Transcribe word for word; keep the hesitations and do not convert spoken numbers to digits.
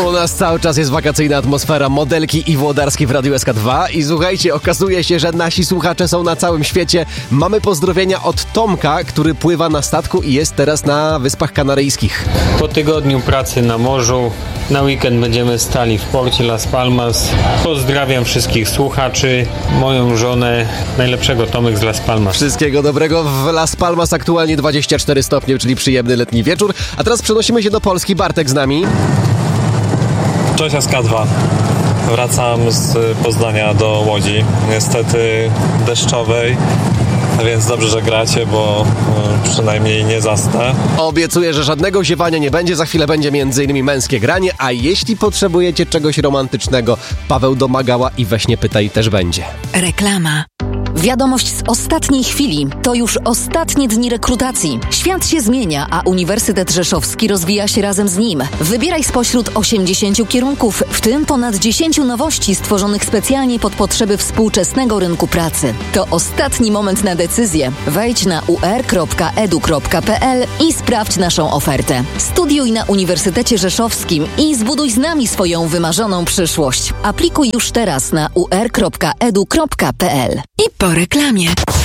U nas cały czas jest wakacyjna atmosfera, modelki i włodarski w Radiu S K dwa. I słuchajcie, okazuje się, że nasi słuchacze są na całym świecie. Mamy pozdrowienia od Tomka, który pływa na statku i jest teraz na Wyspach Kanaryjskich. Po tygodniu pracy na morzu, na weekend będziemy stali w porcie Las Palmas. Pozdrawiam wszystkich słuchaczy, moją żonę, najlepszego Tomek z Las Palmas. Wszystkiego dobrego. W Las Palmas aktualnie dwadzieścia cztery stopnie, czyli przyjemny letni wieczór. A teraz przenosimy się do Polski. Bartek z nami. Cześć S K dwa. Wracam z Poznania do Łodzi. Niestety deszczowej. Więc dobrze, że gracie, bo przynajmniej nie zasnę. Obiecuję, że żadnego ziewania nie będzie. Za chwilę będzie między innymi męskie granie. A jeśli potrzebujecie czegoś romantycznego, Paweł Domagała i Weź nie pytaj też będzie. Reklama. Wiadomość z ostatniej chwili. To już ostatnie dni rekrutacji. Świat się zmienia, a Uniwersytet Rzeszowski rozwija się razem z nim. Wybieraj spośród osiemdziesięciu kierunków, w tym ponad dziesięciu nowości stworzonych specjalnie pod potrzeby współczesnego rynku pracy. To ostatni moment na decyzję. Wejdź na u er kropka e d u kropka p l i sprawdź naszą ofertę. Studiuj na Uniwersytecie Rzeszowskim i zbuduj z nami swoją wymarzoną przyszłość. Aplikuj już teraz na u er kropka e d u kropka p l. I po reklamie.